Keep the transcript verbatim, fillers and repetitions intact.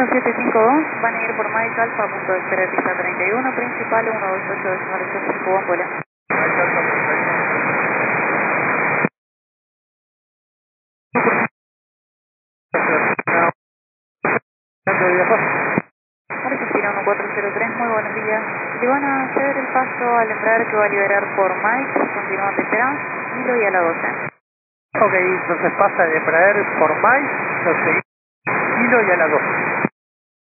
uno siete cinco dos, van a ir por Mike Alfa, punto de espera de pista treinta y uno, principal uno dos ocho decimal ochenta y cinco, buen vuelo. Argentina uno cuatro cero tres, muy buenos días. Le van a hacer el paso al entrar que va a liberar por Mike, continúa T C A, Hilo y a la doce. Ok, entonces pasa de Embraer por Mike, lo seguimos Hilo y a la doce.